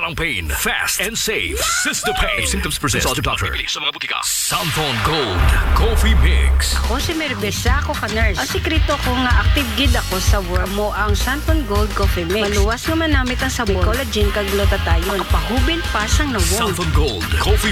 walang pain, fast and safe. Sistapain. If symptoms persist, consult your doctor. Sa mga butika. Santon Gold Coffee Mix. Ako si Meribesa, ako ka-nurse. Ang sikreto ko nga active gid ako sa work mo ang Santon Gold Coffee Mix. Maluwas nga manamit ang sabon, collagen kag glutathione. Makapahubin pa sang nawong. Santon Gold Coffee